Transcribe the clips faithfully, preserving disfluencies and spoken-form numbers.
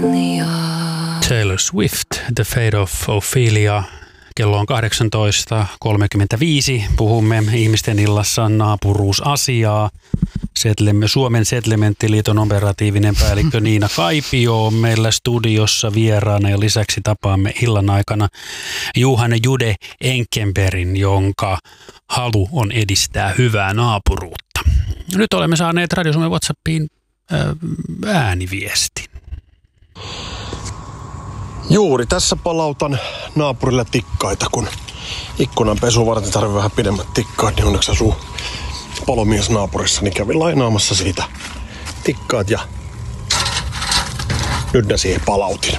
Taylor Swift, The Fate of Ophelia. Kello on kahdeksantoista kolmekymmentäviisi. Puhumme ihmisten illassa naapuruusasiaa. Setlemme, Suomen Settlementtiliiton operatiivinen päällikkö Niina Kaipio on meillä studiossa vieraana ja lisäksi tapaamme illan aikana Juhana Jude Enkenbergin, jonka halu on edistää hyvää naapuruutta. Nyt olemme saaneet Radio Suomen WhatsAppiin ääniviestin. Juuri tässä palautan naapurille tikkaita, kun ikkunan pesu varten tarvii vähän pidemmät tikkaat, niin onneksi asuu palomies naapurissa, niin kävin lainaamassa siitä tikkaat ja nyt ne siihen palautin.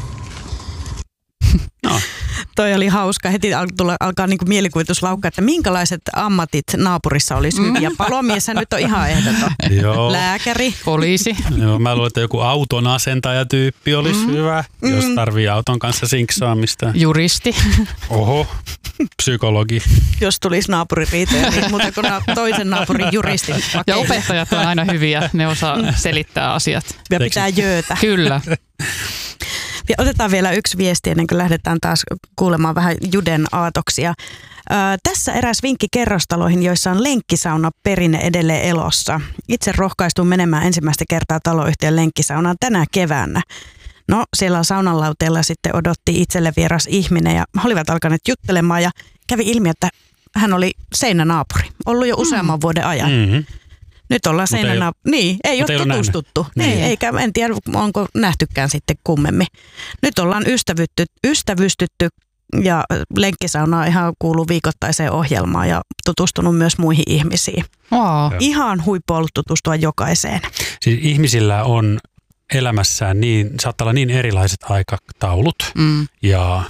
No. Toi oli hauska. Heti alkaa, alkaa niin kuin mielikuvitus laukkaa, että minkälaiset ammatit naapurissa olisi hyviä. Palomieshän nyt on ihan ehdoton. Joo. Lääkäri. Poliisi. Joo, mä luulen, että joku auton asentajatyyppi olisi mm. hyvä, jos tarvii auton kanssa sinksaamista. Juristi. Oho, psykologi. Jos tulisi naapuririitoja, niin muuten kuin toisen naapurin juristin. Okay. Ja opettajat on aina hyviä, ne osaa selittää asiat. Ja pitää jöötä. Kyllä. Otetaan vielä yksi viesti ennen kuin lähdetään taas kuulemaan vähän Juden aatoksia. Ö, tässä eräs vinkki kerrostaloihin, joissa on lenkkisauna perinne edelleen elossa. Itse rohkaistun menemään ensimmäistä kertaa taloyhtiön lenkkisaunaan tänä keväänä. No, siellä saunanlauteella sitten odotti itselle vieras ihminen ja he olivat alkaneet juttelemaan ja kävi ilmi, että hän oli seinänaapuri. Ollut jo useamman mm. vuoden ajan. Mm-hmm. Nyt ollaan seinänä. Niin, ei ole tutustuttu. Niin. Ei, eikä, en tiedä, onko nähtykään sitten kummemmin. Nyt ollaan ystävytty, ystävystytty ja lenkkisauna ihan kuuluu viikoittaiseen ohjelmaan ja tutustunut myös muihin ihmisiin. Wow. Ihan huippu ollut tutustua jokaiseen. Siis ihmisillä on elämässään niin, saattaa olla niin erilaiset aikataulut mm. ja